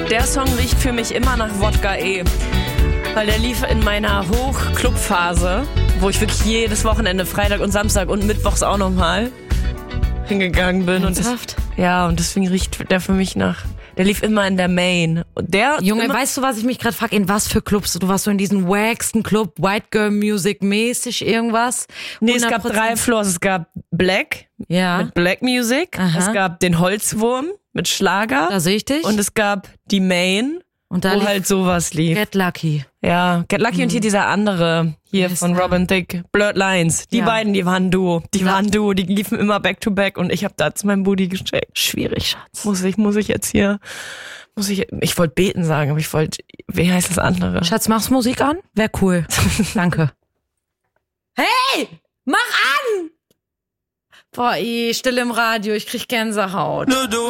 der Song riecht für mich immer nach Wodka E. Weil der lief in meiner Hoch-Club-Phase, wo ich wirklich jedes Wochenende, Freitag und Samstag und Mittwochs auch nochmal hingegangen bin. Ernsthaft? Und deswegen riecht der für mich nach... Der lief immer in der Main. Und der Junge, weißt du, was ich mich gerade frage? In was für Clubs? Du warst so in diesem wacksten Club, White Girl Music mäßig irgendwas? Nee, es gab 3 Floors. Es gab Black mit Black Music. Aha. Es gab den Holzwurm mit Schlager. Da sehe ich dich. Und es gab die Main, und da wo halt sowas lief. Get Lucky. Ja, Get Lucky und hier dieser andere, hier von Robin Thicke, Blurred Lines. Die beiden, die waren Duo. Die liefen immer back to back und ich habe da zu meinem Booty gesteckt. Schwierig, Schatz. Muss ich jetzt hier, ich wollte beten sagen, aber wie heißt das andere? Schatz, machst Musik an? Wär cool. Danke. Hey, mach an! Boah, still im Radio, ich krieg Gänsehaut.